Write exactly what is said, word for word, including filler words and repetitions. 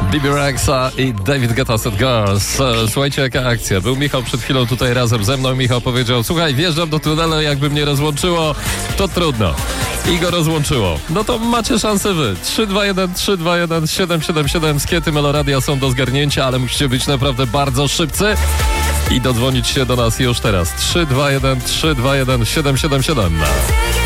Bibi Rexha i David Guetta Set Girls. Słuchajcie, jaka akcja. Był Michał przed chwilą tutaj razem ze mną. Michał powiedział: słuchaj, wjeżdżam do tunelu, jakby mnie rozłączyło, to trudno. I go rozłączyło. No to macie szansę wy. trzy dwa jeden trzy dwa jeden siedem siedem siedem. Skiety Meloradia są do zgarnięcia, ale musicie być naprawdę bardzo szybcy i dodzwonić się do nas już teraz. trzy dwa jeden trzy dwa jeden siedem siedem siedem.